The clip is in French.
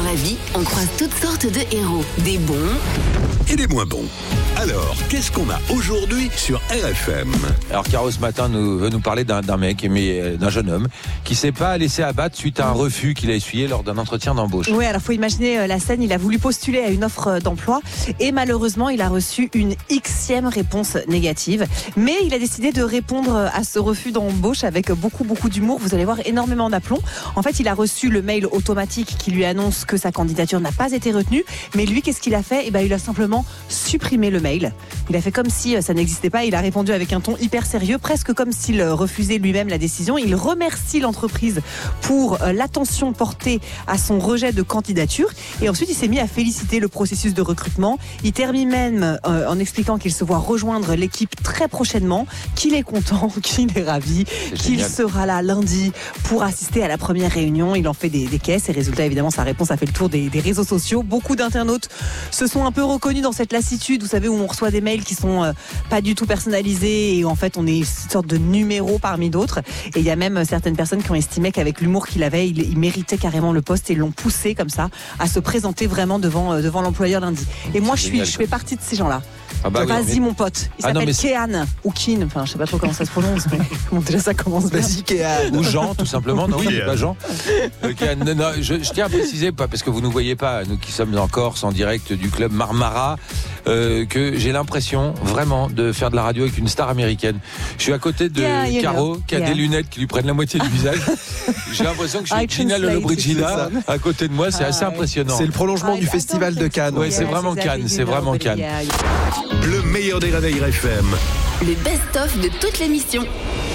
la vie, on croise toutes sortes de héros. Des bons et des moins bons. Alors, qu'est-ce qu'on a aujourd'hui sur RFM ? Alors Caro ce matin veut nous parler d'un jeune homme qui s'est pas laissé abattre suite à un refus qu'il a essuyé lors d'un entretien d'embauche. Oui, alors faut imaginer la scène, il a voulu postuler à une offre d'emploi et malheureusement il a reçu une Xème réponse négative. Mais il a décidé de répondre à ce refus d'embauche avec beaucoup d'humour. Vous allez voir, énormément d'aplomb. En fait, il a reçu le mail automatique qui lui annonce que sa candidature n'a pas été retenue. Mais lui, qu'est-ce qu'il a fait ? Il a simplement supprimé le mail. Il a fait comme si ça n'existait pas. Il a répondu avec un ton hyper sérieux, presque comme s'il refusait lui-même la décision. Il remercie l'entreprise pour l'attention portée à son rejet de candidature. Et ensuite, il s'est mis à féliciter le processus de recrutement. Il termine même en expliquant qu'il se voit rejoindre l'équipe très prochainement, qu'il est content, qu'il est ravi, qu'il sera là lundi pour assister à la première réunion. Il en fait des caisses et résultat, évidemment, sa réponse a fait le tour des réseaux sociaux. Beaucoup d'internautes se sont un peu reconnus dans cette lassitude, vous savez, où on reçoit des mails qui sont pas du tout personnalisés et où en fait on est une sorte de numéro parmi d'autres. Et il y a même certaines personnes qui ont estimé qu'avec l'humour qu'il avait, il méritait carrément le poste et l'ont poussé comme ça à se présenter vraiment devant l'employeur lundi. Et moi je fais partie de ces gens-là. Ah bah vas-y oui, mon pote, il s'appelle Kéan ou Keen, enfin je sais pas trop comment ça se prononce, mais bon, déjà ça commence bien. Vas-y Kéan ou Jean tout simplement, non oui, pas Jean. Kéan, non, je tiens à préciser, parce que vous nous voyez pas, nous qui sommes en Corse en direct du club Marmara, que j'ai l'impression vraiment de faire de la radio avec une star américaine. Je suis à côté de Caro qui a des lunettes qui lui prennent la moitié du visage. J'ai l'impression que je suis Gina Lollobrigida à côté de moi, c'est assez impressionnant. C'est le prolongement du festival de Cannes. Ouais, c'est vraiment Cannes, c'est vraiment Cannes. Le meilleur des réveils RFM. Le best-of de toute l'émission.